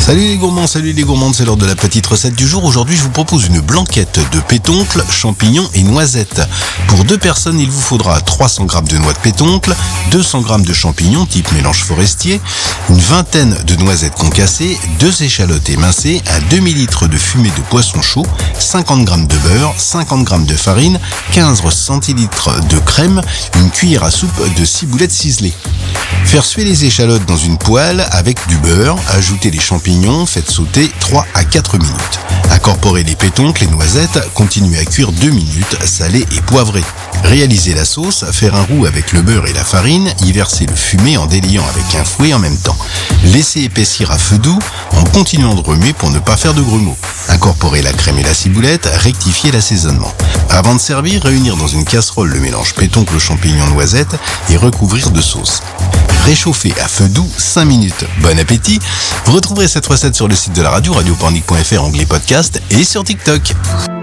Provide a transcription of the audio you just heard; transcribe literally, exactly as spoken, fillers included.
Salut les gourmands, salut les gourmandes, c'est l'heure de la petite recette du jour. Aujourd'hui, je vous propose une blanquette de pétoncle, champignons et noisettes. Pour deux personnes, il vous faudra trois cents grammes de noix de pétoncle, deux cents grammes de champignons type mélange forestier, une vingtaine de noisettes concassées, deux échalotes émincées, un demi-litre de fumée de poisson chaud, cinquante grammes de beurre, cinquante grammes de farine, quinze centilitres de crème, une cuillère à soupe de ciboulette ciselée. Faire suer les échalotes dans une poêle avec du beurre, ajoutez les champignons, faites sauter trois à quatre minutes. Incorporez les pétoncles, les noisettes, continuez à cuire deux minutes, salez et poivrez. Réalisez la sauce, faire un roux avec le beurre et la farine, y verser le fumé en déliant avec un fouet en même temps. Laissez épaissir à feu doux en continuant de remuer pour ne pas faire de grumeaux. Incorporez la crème et la ciboulette, rectifiez l'assaisonnement. Avant de servir, réunir dans une casserole le mélange pétoncle, champignons, noisettes et recouvrir de sauce. Réchauffez à feu doux cinq minutes. Bon appétit! Vous retrouverez cette recette sur le site de la radio, radio pornic point f r, onglet podcast et sur TikTok.